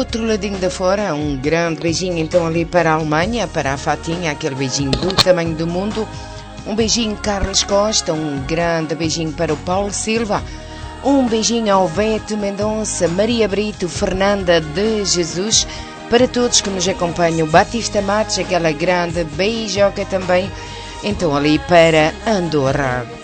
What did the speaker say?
outro ladinho de fora, um grande beijinho então ali para a Alemanha, para a Fatinha, aquele beijinho do tamanho do mundo. Um beijinho Carlos Costa, um grande beijinho para o Paulo Silva. Um beijinho ao Vete Mendonça, Maria Brito, Fernanda de Jesus. Para todos que nos acompanham, Batista Matos, aquela grande beijoca também. Então ali para Andorra.